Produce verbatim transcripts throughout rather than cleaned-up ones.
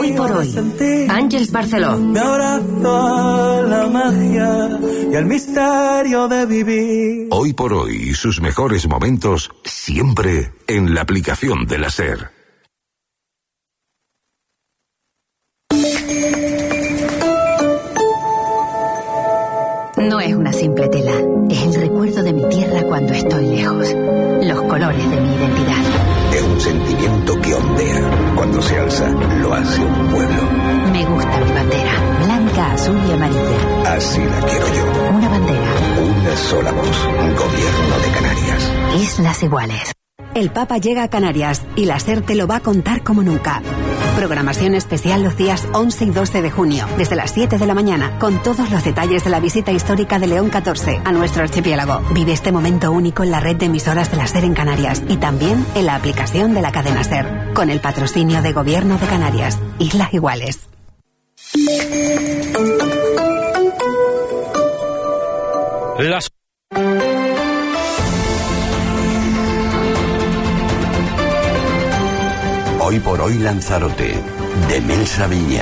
Hoy por hoy, Ángeles Barceló. Me abrazo a la magia y al misterio de vivir. Hoy por hoy, sus mejores momentos siempre en la aplicación de la SER. No es una simple tela, es el recuerdo de mi tierra cuando estoy lejos, los colores de mi identidad. Es un sentimiento que ondea, cuando se alza, lo hace un pueblo. Me gusta mi bandera, blanca, azul y amarilla. Así la quiero yo. Una bandera. Una sola voz, un gobierno de Canarias. Islas Iguales. El Papa llega a Canarias y la SER te lo va a contar como nunca. Programación especial los días once y doce de junio, desde las siete de la mañana, con todos los detalles de la visita histórica de León catorce a nuestro archipiélago. Vive este momento único en la red de emisoras de la SER en Canarias y también en la aplicación de la cadena SER, con el patrocinio de Gobierno de Canarias. Islas Iguales. Las Hoy por hoy Lanzarote, de Melsa Viña.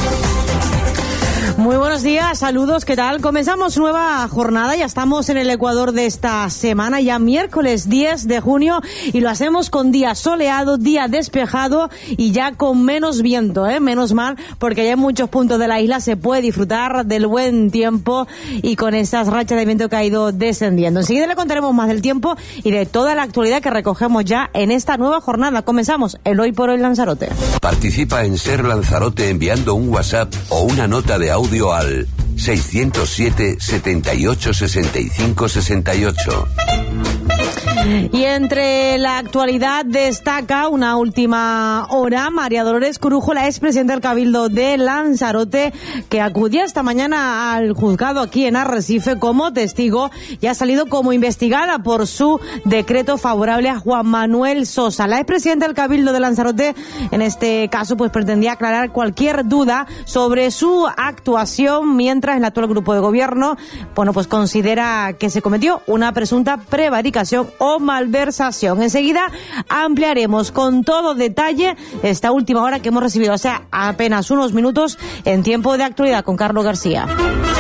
Muy buenos días, saludos, ¿qué tal? Comenzamos nueva jornada, ya estamos en el Ecuador de esta semana, ya miércoles diez de junio, y lo hacemos con día soleado, día despejado y ya con menos viento, ¿eh? Menos mal, porque ya en muchos puntos de la isla se puede disfrutar del buen tiempo y con esas rachas de viento que ha ido descendiendo. Enseguida le contaremos más del tiempo y de toda la actualidad que recogemos ya en esta nueva jornada. Comenzamos el Hoy por Hoy Lanzarote. Participa en Ser Lanzarote enviando un WhatsApp o una nota de audio al seiscientos siete, setenta y ocho, sesenta y cinco, sesenta y ocho. Y entre la actualidad destaca una última hora. María Dolores Corujo, la expresidenta del Cabildo de Lanzarote, que acudía esta mañana al juzgado aquí en Arrecife como testigo y ha salido como investigada por su decreto favorable a Juan Manuel Sosa. La expresidenta del Cabildo de Lanzarote, en este caso, pues pretendía aclarar cualquier duda sobre su actuación mientras el actual grupo de gobierno, bueno, pues considera que se cometió una presunta prevaricación o malversación. Enseguida ampliaremos con todo detalle esta última hora que hemos recibido, o sea, apenas unos minutos en tiempo de actualidad con Carlos García.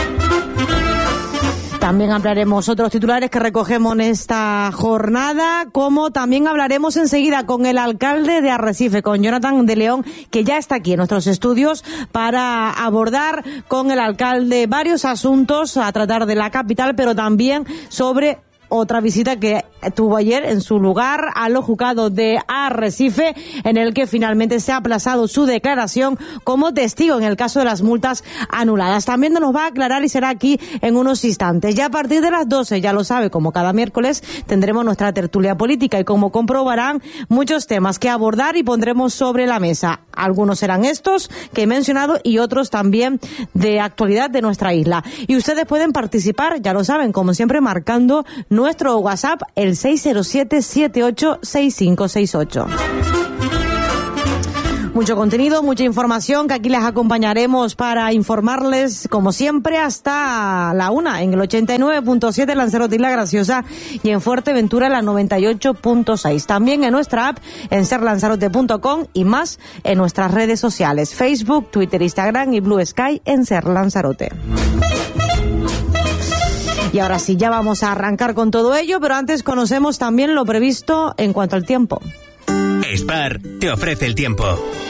También ampliaremos otros titulares que recogemos en esta jornada, como también hablaremos enseguida con el alcalde de Arrecife, con Jonathan de León, que ya está aquí en nuestros estudios para abordar con el alcalde varios asuntos a tratar de la capital, pero también sobre otra visita que tuvo ayer en su lugar a los juzgados de Arrecife, en el que finalmente se ha aplazado su declaración como testigo en el caso de las multas anuladas. También nos va a aclarar y será aquí en unos instantes. Ya a partir de las doce, ya lo sabe, como cada miércoles, tendremos nuestra tertulia política y como comprobarán, muchos temas que abordar y pondremos sobre la mesa. Algunos serán estos que he mencionado y otros también de actualidad de nuestra isla. Y ustedes pueden participar, ya lo saben, como siempre, marcando nuestro WhatsApp, el seis cero siete, siete ocho seis cinco seis ocho. Mucho contenido, mucha información que aquí les acompañaremos para informarles, como siempre, hasta la una en el ochenta y nueve punto siete Lanzarote y La Graciosa y en Fuerteventura la noventa y ocho punto seis. También en nuestra app en ser lanzarote punto com y más en nuestras redes sociales, Facebook, Twitter, Instagram y Blue Sky en Ser Lanzarote. Y ahora sí, ya vamos a arrancar con todo ello, pero antes conocemos también lo previsto en cuanto al tiempo. Spar te ofrece el tiempo.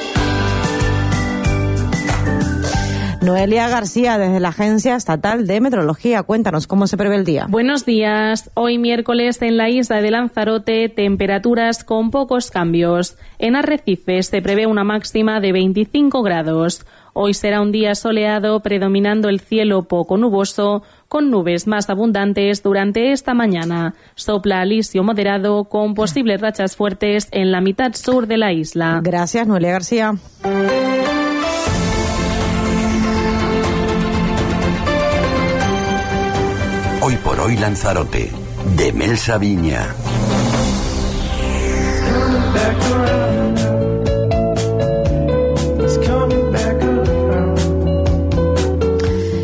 Noelia García, desde la Agencia Estatal de Meteorología, cuéntanos cómo se prevé el día. Buenos días. Hoy miércoles en la isla de Lanzarote, temperaturas con pocos cambios. En Arrecife se prevé una máxima de veinticinco grados. Hoy será un día soleado, predominando el cielo poco nuboso, con nubes más abundantes durante esta mañana. Sopla alisio moderado, con posibles rachas fuertes en la mitad sur de la isla. Gracias, Noelia García. Hoy por hoy Lanzarote, de Melsa Viña. Y rápido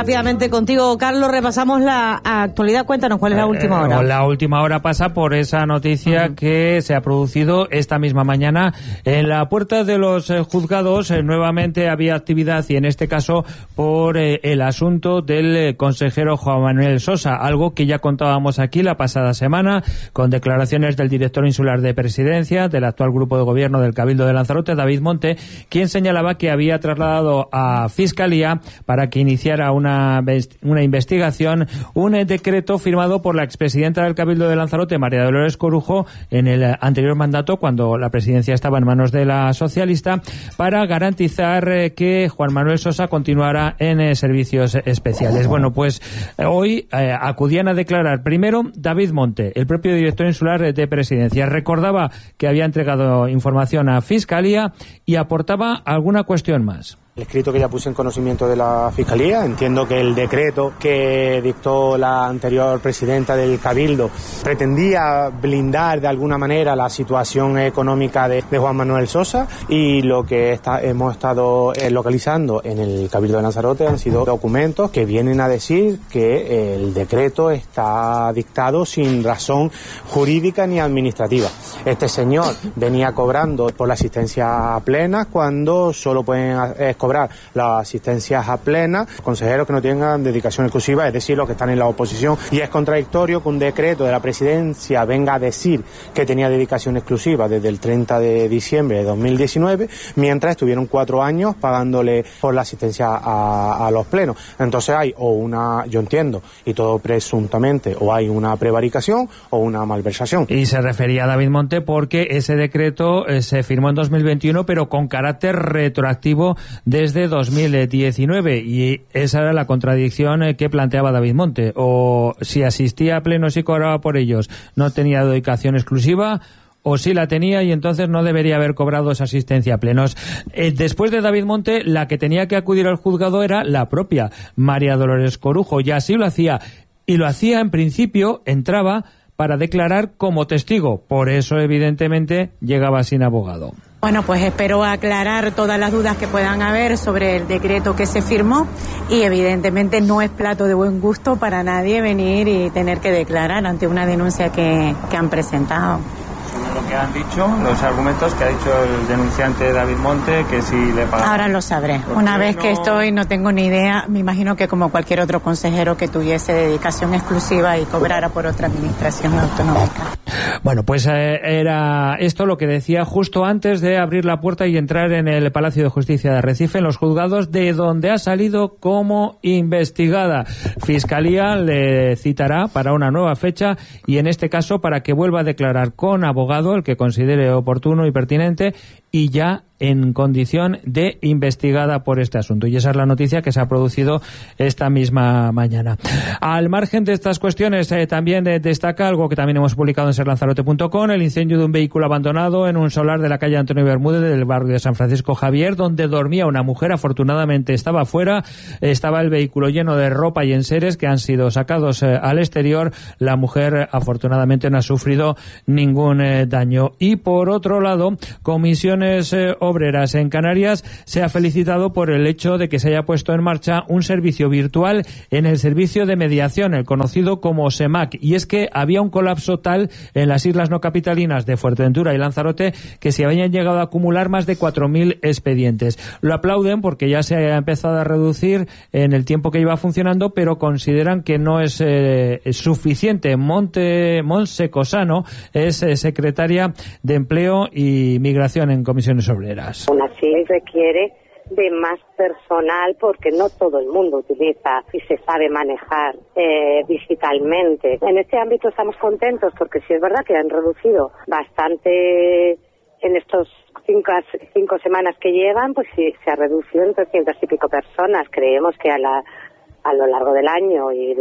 rápidamente contigo, Carlos, repasamos la actualidad. Cuéntanos, ¿cuál es la última hora? Eh, la última hora pasa por esa noticia uh-huh. que se ha producido esta misma mañana en la puerta de los eh, juzgados. Eh, nuevamente había actividad, y en este caso por eh, el asunto del eh, consejero Juan Manuel Sosa, algo que ya contábamos aquí la pasada semana, con declaraciones del director insular de Presidencia, del actual grupo de gobierno del Cabildo de Lanzarote, David Monte, quien señalaba que había trasladado a Fiscalía para que iniciara una, una investigación un decreto firmado por la expresidenta del Cabildo de Lanzarote, María Dolores Corujo, en el anterior mandato, cuando la presidencia estaba en manos de la socialista, para garantizar eh, que Juan Manuel Sosa continuara en eh, servicios especiales. Bueno, pues eh, hoy eh, acudían a declarar primero David Monte, el propio director insular de Presidencia. Recordaba que había entregado información a Fiscalía y aportaba alguna cuestión más. El escrito que ya puse en conocimiento de la Fiscalía, entiendo que el decreto que dictó la anterior presidenta del Cabildo pretendía blindar de alguna manera la situación económica de, de Juan Manuel Sosa, y lo que está, hemos estado eh, localizando en el Cabildo de Lanzarote han sido documentos que vienen a decir que el decreto está dictado sin razón jurídica ni administrativa. Este señor venía cobrando por la asistencia plena cuando solo pueden eh, cobrar las asistencias a plena consejeros que no tengan dedicación exclusiva, es decir, los que están en la oposición, y es contradictorio que un decreto de la presidencia venga a decir que tenía dedicación exclusiva desde el treinta de diciembre de dos mil diecinueve, mientras estuvieron cuatro años pagándole por la asistencia a, a los plenos. Entonces hay o una, yo entiendo, y todo presuntamente, o hay una prevaricación o una malversación. Y se refería a David Monte porque ese decreto eh, se firmó en dos mil veintiuno, pero con carácter retroactivo desde dos mil diecinueve, y esa era la contradicción eh, que planteaba David Monte. O si asistía a plenos y cobraba por ellos, no tenía dedicación exclusiva, o sí la tenía y entonces no debería haber cobrado esa asistencia a plenos. Eh, después de David Monte, la que tenía que acudir al juzgado era la propia María Dolores Corujo, y así lo hacía. Y lo hacía, en principio, entraba para declarar como testigo. Por eso, evidentemente, llegaba sin abogado. Bueno, pues espero aclarar todas las dudas que puedan haber sobre el decreto que se firmó, y evidentemente no es plato de buen gusto para nadie venir y tener que declarar ante una denuncia que, que han presentado. Lo que han dicho, los argumentos que ha dicho el denunciante David Monte, que si le pagan. Ahora lo sabré. Una vez no... que estoy, no tengo ni idea. Me imagino que como cualquier otro consejero que tuviese dedicación exclusiva y cobrara por otra administración autonómica. Bueno, pues eh, era esto lo que decía justo antes de abrir la puerta y entrar en el Palacio de Justicia de Arrecife, en los juzgados, de donde ha salido como investigada. Fiscalía le citará para una nueva fecha, y en este caso para que vuelva a declarar con abogado, el que considere oportuno y pertinente, y ya en condición de investigada por este asunto. Y esa es la noticia que se ha producido esta misma mañana. Al margen de estas cuestiones, eh, también eh, destaca algo que también hemos publicado en ser lanzarote punto com, el incendio de un vehículo abandonado en un solar de la calle Antonio Bermúdez del barrio de San Francisco Javier, donde dormía una mujer. Afortunadamente estaba fuera, estaba el vehículo lleno de ropa y enseres que han sido sacados eh, al exterior. La mujer afortunadamente no ha sufrido ningún eh, daño. Y por otro lado, Comisiones eh, Obreras en Canarias se ha felicitado por el hecho de que se haya puesto en marcha un servicio virtual en el servicio de mediación, el conocido como SEMAC, y es que había un colapso tal en las islas no capitalinas de Fuerteventura y Lanzarote que se habían llegado a acumular más de cuatro mil expedientes. Lo aplauden porque ya se ha empezado a reducir en el tiempo que iba funcionando, pero consideran que no es eh, suficiente. Monte Monse Cosano es eh, secretaria de Empleo y Migración en Comisiones Obreras. Aún así requiere de más personal porque no todo el mundo utiliza y se sabe manejar eh, digitalmente. En este ámbito estamos contentos porque sí es verdad que han reducido bastante en estos cinco, cinco semanas que llevan, pues sí se ha reducido en trescientas y pico personas. Creemos que a la a lo largo del año y de,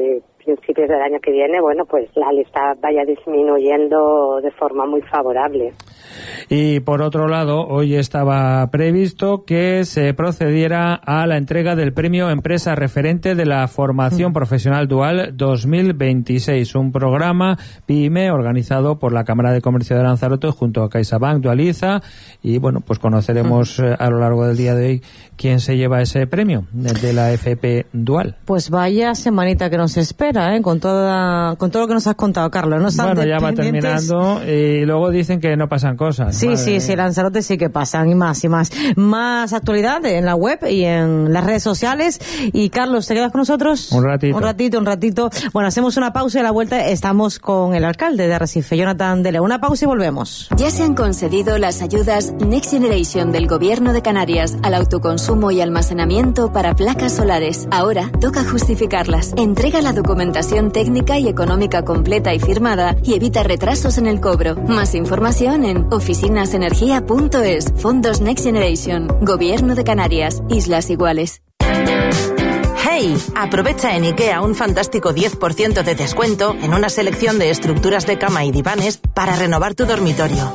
principios del año que viene, bueno, pues la lista vaya disminuyendo de forma muy favorable. Y por otro lado, hoy estaba previsto que se procediera a la entrega del premio Empresa Referente de la Formación mm. Profesional Dual dos mil veintiséis, un programa PYME organizado por la Cámara de Comercio de Lanzarote junto a CaixaBank, Dualiza, y bueno, pues conoceremos mm. a lo largo del día de hoy quién se lleva ese premio de la F P Dual. Pues vaya semanita que nos espera, ¿eh? con toda con todo lo que nos has contado, Carlos. ¿No? Bueno, ya va terminando y luego dicen que no pasan cosas. Sí, sí, sí, Lanzarote sí que pasan, y más, y más. Más actualidad en la web y en las redes sociales. Y Carlos, ¿te quedas con nosotros? Un ratito. Un ratito, un ratito. Bueno, hacemos una pausa y a la vuelta estamos con el alcalde de Arrecife, Jonathan de León. Una pausa y volvemos. Ya se han concedido las ayudas Next Generation del Gobierno de Canarias al autoconsumo y almacenamiento para placas solares. Ahora toca justificarlas. Entrega la documentación técnica y económica completa y firmada y evita retrasos en el cobro. Más información en oficinasenergia punto es. Fondos Next Generation. Gobierno de Canarias. Islas Iguales. ¡Hey! Aprovecha en IKEA un fantástico diez por ciento de descuento en una selección de estructuras de cama y divanes para renovar tu dormitorio.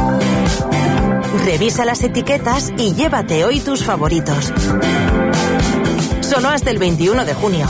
Revisa las etiquetas y llévate hoy tus favoritos. Solo hasta el veintiuno de junio.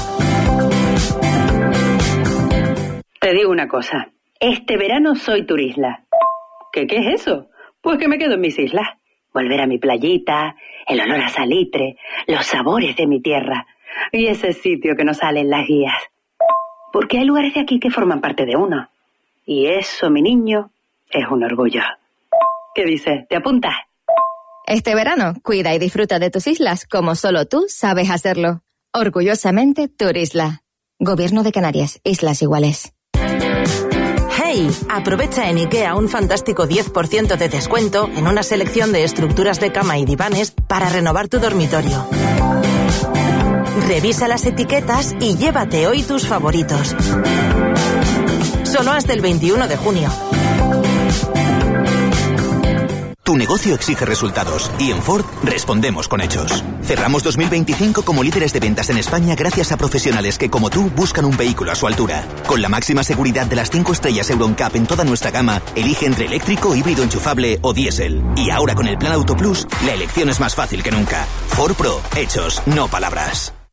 Te digo una cosa. Este verano soy turisla. ¿Qué, qué es eso? Pues que me quedo en mis islas. Volver a mi playita, el olor a salitre, los sabores de mi tierra y ese sitio que nos sale en las guías. Porque hay lugares de aquí que forman parte de uno. Y eso, mi niño, es un orgullo. ¿Qué dices? ¿Te apuntas? Este verano, cuida y disfruta de tus islas como solo tú sabes hacerlo. Orgullosamente, Turisla. Gobierno de Canarias, Islas Iguales. ¡Hey! Aprovecha en IKEA un fantástico diez por ciento de descuento en una selección de estructuras de cama y divanes para renovar tu dormitorio. Revisa las etiquetas y llévate hoy tus favoritos. Solo hasta el veintiuno de junio. Tu negocio exige resultados y en Ford respondemos con hechos. Cerramos dos mil veinticinco como líderes de ventas en España gracias a profesionales que, como tú, buscan un vehículo a su altura. Con la máxima seguridad de las cinco estrellas Euro N C A P en toda nuestra gama, elige entre eléctrico, híbrido enchufable o diésel. Y ahora con el Plan Auto Plus, la elección es más fácil que nunca. Ford Pro, hechos, no palabras.